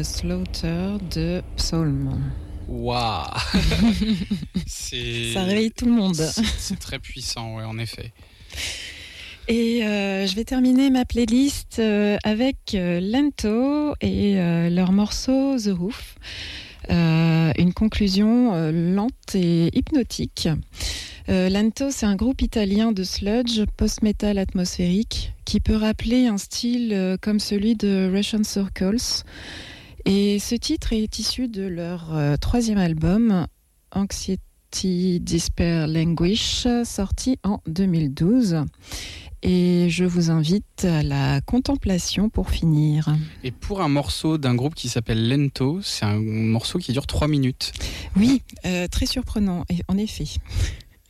The Slaughter de Psalm. Waouh. Ça réveille tout le monde. C'est très puissant, ouais, en effet. Et je vais terminer ma playlist avec Lento et leur morceau The Roof. Une conclusion lente et hypnotique. Lento, c'est un groupe italien de sludge post-metal atmosphérique qui peut rappeler un style comme celui de Russian Circles. Et ce titre est issu de leur troisième album, Anxiety, Despair, Languish, sorti en 2012. Et je vous invite à la contemplation pour finir. Et pour un morceau d'un groupe qui s'appelle Lento, c'est un morceau qui dure 3 minutes. Oui, très surprenant, en effet.